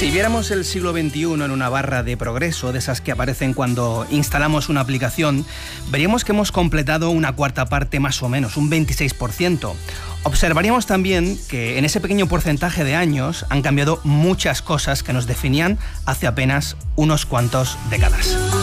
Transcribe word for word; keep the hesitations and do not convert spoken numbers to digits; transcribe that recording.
Si viéramos el siglo veintiuno en una barra de progreso, de esas que aparecen cuando instalamos una aplicación, veríamos que hemos completado una cuarta parte más o menos, un veintiséis por ciento. Observaríamos también que en ese pequeño porcentaje de años han cambiado muchas cosas que nos definían hace apenas unos cuantos décadas.